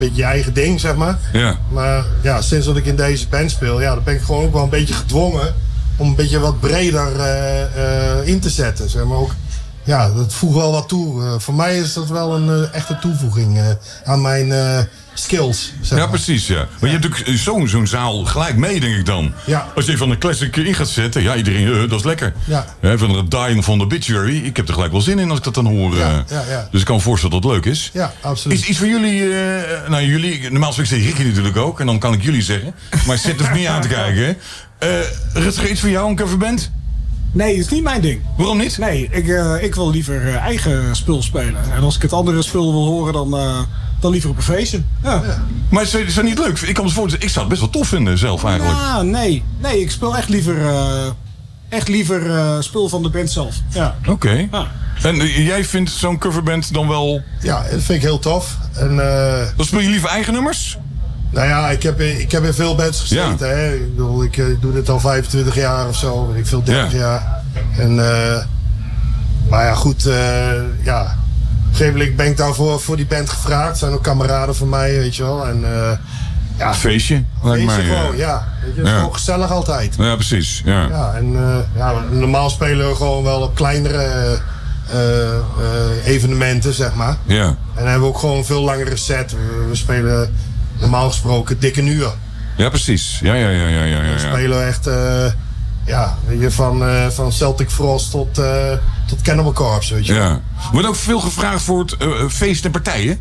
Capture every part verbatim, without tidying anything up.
beetje je eigen ding, zeg maar. Ja. Maar ja, sinds dat ik in deze band speel, ja, dan ben ik gewoon ook wel een beetje gedwongen om een beetje wat breder uh, uh, in te zetten, zeg maar ook. Ja, dat voegt wel wat toe. Uh, voor mij is dat wel een uh, echte toevoeging uh, aan mijn uh, skills. Zeg ja, maar. precies, ja. Maar ja. je hebt natuurlijk zo'n zo'n zaal gelijk mee, denk ik dan. Ja. Als je van de classic in gaat zetten, ja, iedereen, uh, dat is lekker. Ja. He, van de Dying van de Obituary, ik heb er gelijk wel zin in als ik dat dan hoor. Ja, uh, ja, ja. Dus ik kan me voorstellen dat het leuk is. Ja, absoluut. Is iets voor jullie, uh, nou jullie, normaal zeg ik Ricky natuurlijk ook, en dan kan ik jullie zeggen. Maar zit er niet aan te kijken. Uh, Rutger, iets voor jou, een coverband? Nee, het is niet mijn ding. Waarom niet? Nee, ik, uh, ik wil liever uh, eigen spul spelen. En als ik het andere spul wil horen, dan, uh, dan liever op een feestje. Ja. Ja. Maar is het niet leuk? Ik kan me voorstellen, ik zou het best wel tof vinden zelf eigenlijk. Ja, nee. Nee, ik speel echt liever, uh, echt liever uh, spul van de band zelf. Ja. Oké. Okay. Ja. En uh, jij vindt zo'n coverband dan wel... Ja, dat vind ik heel tof. En, uh, dan speel je liever eigen nummers? Nou ja, ik heb, ik heb in veel bands gezeten. Ja. Hè. Ik bedoel, ik uh, doe dit al vijfentwintig jaar of zo. Ik veel dertig ja. jaar. En, uh, maar ja, goed. Uh, ja. Op een gegeven moment ben ik daarvoor voor die band gevraagd. Het zijn ook kameraden van mij, weet je wel. En, uh, ja, feestje? Feestje mij, gewoon, ja. ja. Weet je, het is ja. gewoon gezellig altijd. Ja, precies. Ja. Ja, en uh, ja, normaal spelen we gewoon wel op kleinere uh, uh, evenementen, zeg maar. Ja. En dan hebben we ook gewoon een veel langere set. We, we spelen... normaal gesproken dik een uur. Ja, precies. Ja, ja, ja, ja, ja, ja. We spelen echt, uh, ja, weet je, van, uh, van Celtic Frost tot, uh, tot Cannibal Corpse, weet je. Ja. Wordt ook veel gevraagd voor het uh, feest en partijen?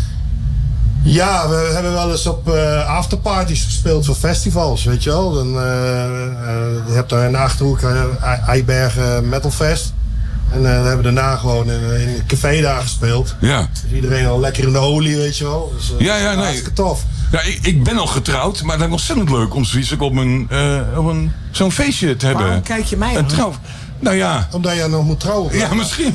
Ja, we hebben wel eens op uh, afterparties gespeeld voor festivals, weet je wel. Dan, uh, uh, je hebt daar in de Achterhoek uh, Eibergen Metal Fest. En uh, we hebben daarna gewoon in, in een café daar gespeeld. Ja. Dus iedereen al lekker in de olie, weet je wel. Dus, uh, ja, ja, nee. Hartstikke tof. Ja, ik, ik ben al getrouwd, maar het lijkt me ontzettend leuk om zoiets op, een, uh, op een, zo'n feestje te hebben. Waarom kijk je mij aan? Een trouw. Nou ja. Omdat jij nog moet trouwen. Ja, misschien.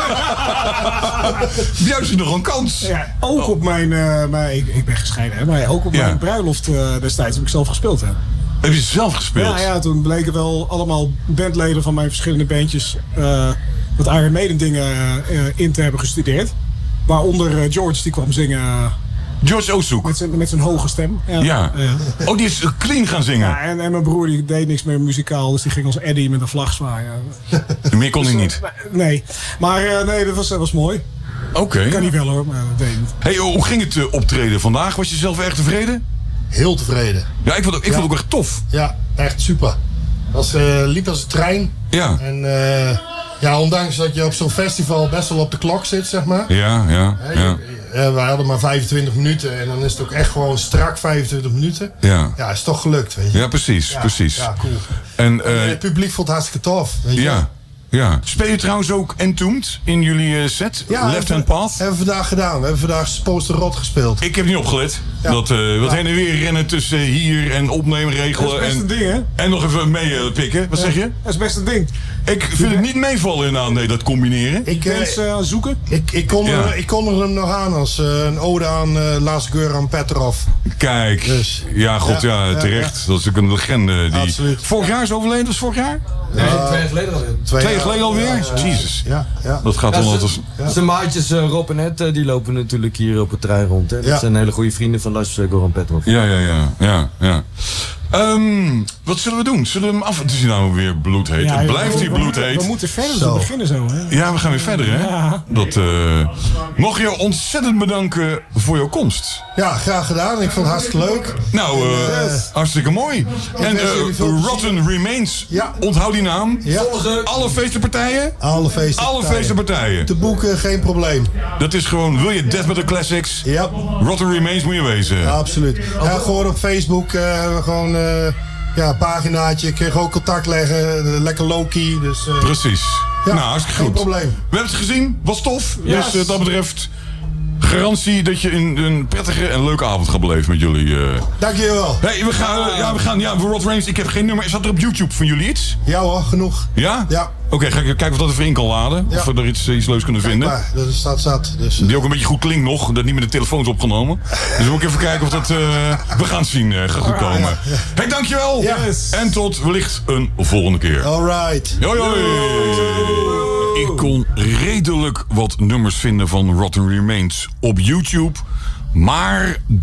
Juist is nog een kans. Ja, ook op mijn, uh, mijn ik, ik ben gescheiden, hè, maar ook op ja. mijn bruiloft uh, destijds heb ik zelf gespeeld. Hè. Heb je zelf gespeeld? Ja, ja, toen bleken wel allemaal bandleden van mijn verschillende bandjes uh, wat Iron Maiden dingen uh, in te hebben gestudeerd. Waaronder uh, George, die kwam zingen. Uh, George Ozoek. Met zijn, met zijn hoge stem. Ja. Ja. ja. Oh, die is clean gaan zingen. Ja, en, en mijn broer die deed niks meer muzikaal, dus die ging als Eddie met een vlag zwaaien. Meer kon hij niet? Nee, maar uh, nee, dat was, dat was mooi. Oké. Okay. Kan niet wel hoor, maar dat deed niet. Hey, hoe ging het uh, optreden vandaag? Was je zelf erg tevreden? Heel tevreden. Ja, ik vond het, ik ja. vond het ook echt tof. Ja, echt super. Het uh, liep als een trein. Ja. En uh, ja, ondanks dat je op zo'n festival best wel op de klok zit, zeg maar. Ja, ja, He, ja. Uh, we hadden maar vijfentwintig minuten en dan is het ook echt gewoon strak vijfentwintig minuten. Ja. Ja, is toch gelukt, weet je. Ja, precies, ja, precies. Ja, cool. En, uh, en het publiek vond het hartstikke tof, weet je. Ja. Ja. Speel je trouwens ook Entombed in jullie uh, set? Ja, Left Hand Path? Hebben we vandaag gedaan. We hebben vandaag Poster Rot gespeeld. Ik heb niet opgelet. Ja. Dat uh, wat ja. heen en weer rennen tussen hier en opnemen regelen. Dat is best en, een ding, hè? En nog even mee uh, pikken. Wat ja. zeg je? Dat is best een ding. Ik vind het niet meevallen in aan nee, dat combineren. Ik uh, mensen uh, zoeken. Ik, ik, kon ja. er, ik kon er hem nog aan als uh, een ode aan uh, Lars Göran Petrov. Kijk. Dus, ja, god ja, ja terecht. Ja. Dat is ook een legende. Die Absoluut. Vorig jaar is overleden, was vorig jaar? Nee, uh, twee jaar geleden alweer. Twee, twee jaar geleden alweer? Ja, ja, Jezus. Ja, ja. Dat gaat ja, wel als... Ja. Zijn maatjes uh, Rob en Ed, uh, die lopen natuurlijk hier op het trein rond. Hè? Dat ja. zijn hele goede vrienden van Lars uh, Göran Petrov. Ja, ja, ja. ja, ja. Um, wat zullen we doen? Zullen we hem af... Het is nou weer bloedheet. Ja, het blijft hier bloedheet. We moeten verder zo. We beginnen zo, hè? Ja, we gaan weer verder, hè? Ja. Dat, uh, mag je ontzettend bedanken voor jouw komst. Ja, graag gedaan. Ik vond het hartstikke leuk. Nou, uh, uh, hartstikke mooi. En uh, Rotten Remains. Ja. Onthoud die naam. Ja. Alle feestenpartijen? Alle feestenpartijen. Alle feestenpartijen. Te boeken, geen probleem. Dat is gewoon, wil je Death Metal Classics? Ja. Rotten Remains moet je wezen. Ja, absoluut. Ja, gewoon op Facebook, uh, gewoon... Uh, Ja, paginaatje. Ik kreeg ook contact leggen. Lekker low-key. Dus, uh, precies. Ja, nou, hartstikke goed. Geen probleem. We hebben het gezien. Was tof. Yes. Dus uh, dat betreft... Garantie dat je een, een prettige en leuke avond gaat beleven met jullie. Uh. Dank je wel. Hey, we gaan, uh, ja, we gaan, ja, voor Rot Range, ik heb geen nummer. Is dat er op YouTube van jullie iets? Ja hoor, genoeg. Ja? Ja. Oké, okay, ga ik kijken of dat even in kan laden. Ja. Of we er iets, iets leuks kunnen Kijk vinden. Maar, dat staat zat. Dus, uh... Die ook een beetje goed klinkt nog. Dat niet met de telefoon is opgenomen. Dus we moeten even kijken of dat... Uh, we gaan het zien. Uh, gaat goed komen. Ja, ja. Hey, dankjewel. Yes. En tot wellicht een volgende keer. Alright. Hoi, hoi. Ik kon redelijk wat nummers vinden van Rotten Remains op YouTube. Maar